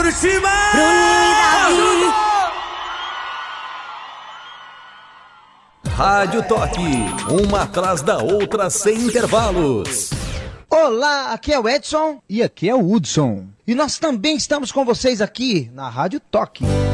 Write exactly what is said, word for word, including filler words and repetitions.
Curitiba! Bruninho e Davi. Rádio Toque, uma atrás da outra sem intervalos. Olá, aqui é o Edson e aqui é o Hudson. E nós também estamos com vocês aqui na Rádio Toque.